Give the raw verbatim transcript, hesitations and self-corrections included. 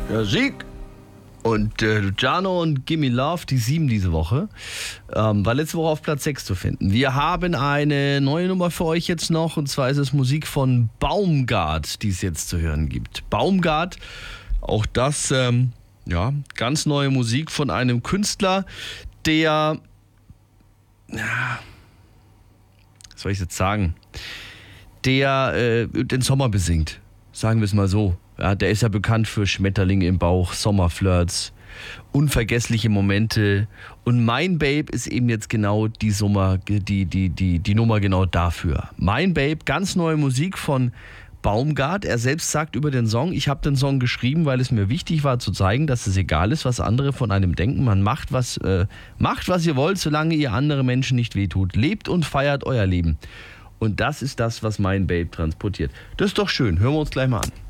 Ja, Sieg und äh, Luciano und Gimme Love, die sieben diese Woche, ähm, war letzte Woche auf Platz sechs zu finden. Wir haben eine neue Nummer für euch jetzt noch, und zwar ist es Musik von Baumgart, die es jetzt zu hören gibt. Baumgart, auch das, ähm, ja, ganz neue Musik von einem Künstler, der, ja, was soll ich jetzt sagen, der äh, den Sommer besingt, sagen wir es mal so. Ja, der ist ja bekannt für Schmetterlinge im Bauch, Sommerflirts, unvergessliche Momente. Und Mein Babe ist eben jetzt genau die, Summer, die, die, die, die Nummer genau dafür. Mein Babe, ganz neue Musik von Baumgart. Er selbst sagt über den Song, ich habe den Song geschrieben, weil es mir wichtig war zu zeigen, dass es egal ist, was andere von einem denken. Man macht, was, äh, macht, was ihr wollt, solange ihr andere Menschen nicht wehtut. Lebt und feiert euer Leben. Und das ist das, was Mein Babe transportiert. Das ist doch schön. Hören wir uns gleich mal an.